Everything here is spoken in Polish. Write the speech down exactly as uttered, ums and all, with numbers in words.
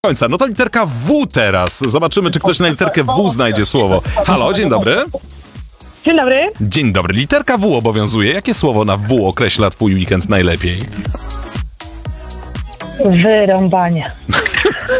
końca. No to literka W teraz. Zobaczymy, czy ktoś na literkę W znajdzie słowo. Halo, dzień dobry. Dzień dobry. Dzień dobry. Literka W obowiązuje. Jakie słowo na W określa twój weekend najlepiej? Wyrąbanie.